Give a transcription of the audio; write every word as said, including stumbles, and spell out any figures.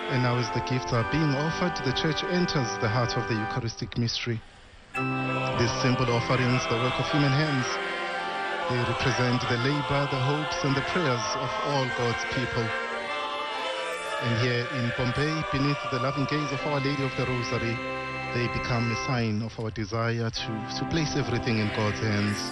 And now as the gifts are being offered, the church enters the heart of the Eucharistic mystery. These simple offerings, the work of human hands, they represent the labor, the hopes, and the prayers of all God's people. And here in Pompeii, beneath the loving gaze of Our Lady of the Rosary, they become a sign of our desire to, to place everything in God's hands.